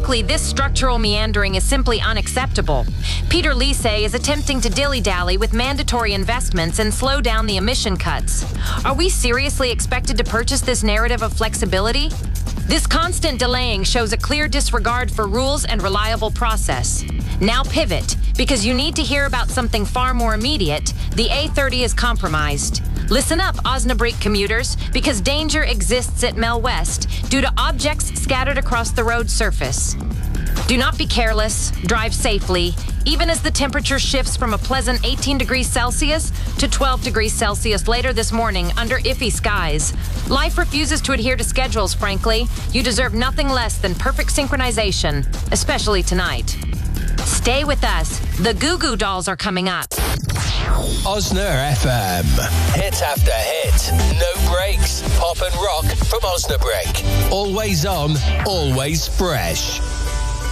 Frankly, this structural meandering is simply unacceptable. Peter Lise is attempting to dilly-dally with mandatory investments and slow down the emission cuts. Are we seriously expected to purchase this narrative of flexibility? This constant delaying shows a clear disregard for rules and reliable process. Now pivot, because you need to hear about something far more immediate. The A30 is compromised. Listen up, Osnabrück commuters, because danger exists at Mel West due to objects scattered across the road surface. Do not be careless, drive safely, even as the temperature shifts from a pleasant 18 degrees Celsius to 12 degrees Celsius later this morning under iffy skies. Life refuses to adhere to schedules, frankly. You deserve nothing less than perfect synchronization, especially tonight. Stay with us. The Goo Goo Dolls are coming up. Osna FM. Hit after hit. No breaks. Pop and rock from Osnabrück. Always on, always fresh.